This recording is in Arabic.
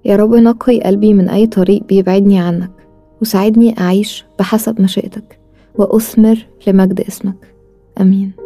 يا رب نقي قلبي من أي طريق بيبعدني عنك، وساعدني أعيش بحسب مشيئتك وأثمر لمجد اسمك. آمين.